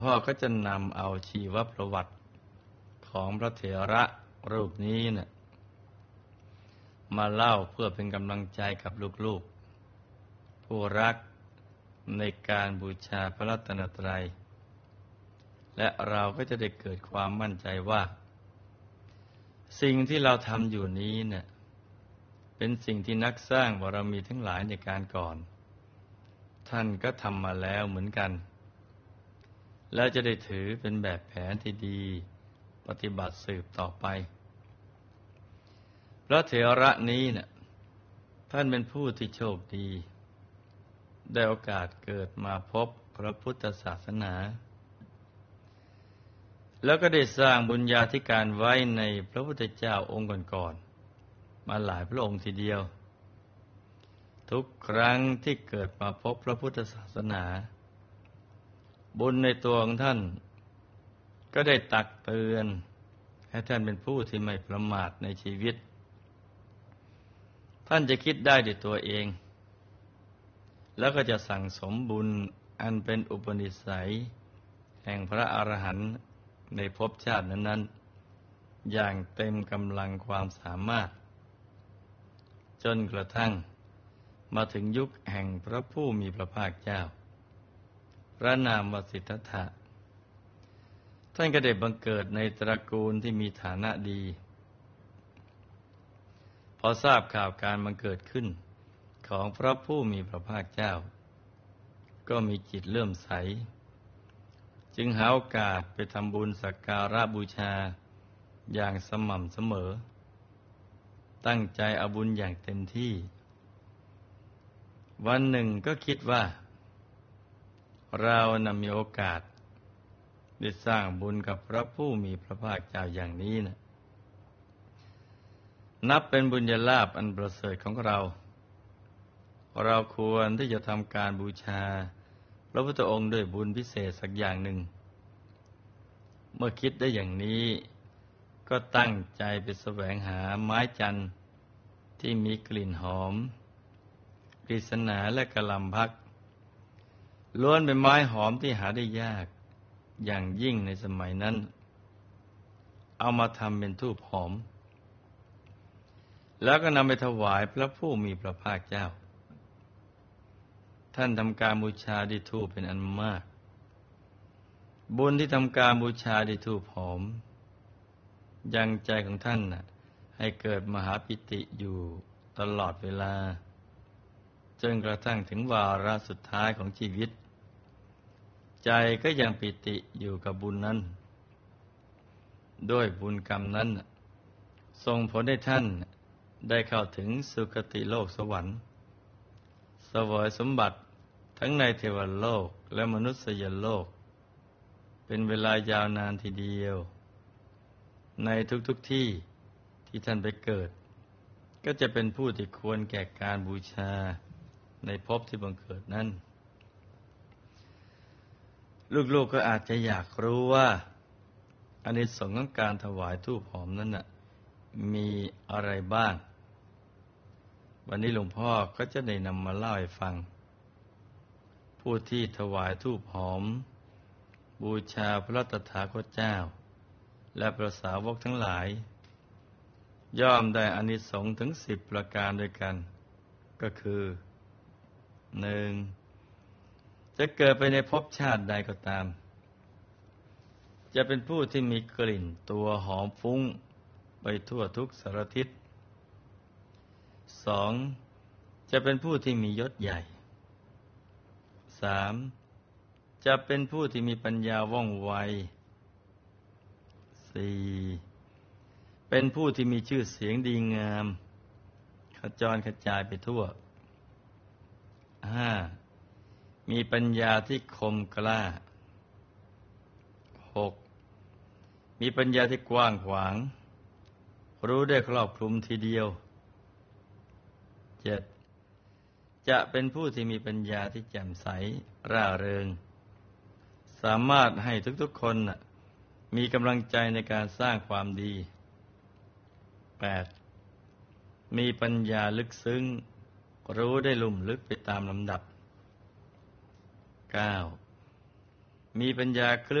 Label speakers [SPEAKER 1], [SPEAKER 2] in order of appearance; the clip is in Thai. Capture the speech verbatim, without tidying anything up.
[SPEAKER 1] พ่อก็จะนำเอาชีวประวัติของพระเถระรูปนี้เนี่ยมาเล่าเพื่อเป็นกำลังใจกับลูกๆผู้รักในการบูชาพระรัตนตรัยและเราก็จะได้เกิดความมั่นใจว่าสิ่งที่เราทำอยู่นี้เนี่ยเป็นสิ่งที่นักสร้างบารมีทั้งหลายในการก่อนท่านก็ทำมาแล้วเหมือนกันแล้วจะได้ถือเป็นแบบแผนที่ดีปฏิบัติสืบต่อไปพระเถระนี้เนี่ยท่านเป็นผู้ที่โชคดีได้โอกาสเกิดมาพบพระพุทธศาสนาแล้วก็ได้สร้างบุญญาธิการไว้ในพระพุทธเจ้าองค์ก่อนๆมาหลายพระองค์ทีเดียวทุกครั้งที่เกิดมาพบพระพุทธศาสนาบุญในตัวของท่านก็ได้ตักเตือนให้ท่านเป็นผู้ที่ไม่ประมาทในชีวิตท่านจะคิดได้ด้วยตัวเองแล้วก็จะสั่งสมบุญอันเป็นอุปนิสัยแห่งพระอรหันต์ในภพชาตินั้นๆอย่างเต็มกำลังความสามารถจนกระทั่งมาถึงยุคแห่งพระผู้มีพระภาคเจ้าพระนามวสิทธัตถะท่านก็ได้บังเกิดในตระกูลที่มีฐานะดีพอทราบข่าวการบังเกิดขึ้นของพระผู้มีพระภาคเจ้าก็มีจิตเลื่อมใสจึงหาโอกาสไปทำบุญสักการะบูชาอย่างสม่ำเสมอตั้งใจเอาบุญอย่างเต็มที่วันหนึ่งก็คิดว่าเรานำมีโอกาสได้สร้างบุญกับพระผู้มีพระภาคเจ้าอย่างนี้นะนับเป็นบุญญาลาภอันประเสริฐของเราเราควรที่จะทำการบูชาพระพุทธองค์ด้วยบุญพิเศษสักอย่างหนึ่งเมื่อคิดได้อย่างนี้ก็ตั้งใจไปแสวงหาไม้จันทร์ที่มีกลิ่นหอมกฤษณาและกะลำพักล้วนเป็นไม้หอมที่หาได้ยากอย่างยิ่งในสมัยนั้นเอามาทำเป็นธูปหอมแล้วก็นำไปถวายพระผู้มีพระภาคเจ้าท่านทำการบูชาด้วยธูปเป็นอันมากบุญที่ทำการบูชาด้วยธูปหอมยังใจของท่านน่ะให้เกิดมหาปิติอยู่ตลอดเวลาจนกระทั่งถึงวาระสุดท้ายของชีวิตใจก็ยังปิติอยู่กับบุญนั้นด้วยบุญกรรมนั้นส่งผลให้ท่านได้เข้าถึงสุคติโลกสวรรค์เสวยสมบัติทั้งในเทวโลกและมนุษยโลกเป็นเวลายาวนานทีเดียวในทุกๆ ที่ที่ท่านไปเกิดก็จะเป็นผู้ที่ควรแก่การบูชาในภพที่บังเกิดนั้นลูกๆ ก็อาจจะอยากรู้ว่าอานิสงส์ของการถวายธูปหอมนั้นน่ะมีอะไรบ้างวันนี้หลวงพ่อก็จะได้นำมาเล่าให้ฟังผู้ที่ถวายธูปหอมบูชาพระตถาคตเจ้าและพระสาวกทั้งหลายย่อมได้อานิสงส์ถึงสิบประการด้วยกันก็คือหนึ่งจะเกิดไปในภพชาติใดก็ตามจะเป็นผู้ที่มีกลิ่นตัวหอมฟุ้งไปทั่วทุกสารทิศสองจะเป็นผู้ที่มียศใหญ่สามจะเป็นผู้ที่มีปัญญาว่องไวสี่เป็นผู้ที่มีชื่อเสียงดีงามขจรกระจายไปทั่วห้ามีปัญญาที่คมกล้าหกมีปัญญาที่กว้างขวางรู้ได้ครอบคลุมทีเดียวเจ็ดจะเป็นผู้ที่มีปัญญาที่แจ่มใสร่าเริงสามารถให้ทุกๆคนน่ะมีกำลังใจในการสร้างความดีแปดมีปัญญาลึกซึ้งรู้ได้ลุ่มลึกไปตามลำดับเก้ามีปัญญาเคลื่อน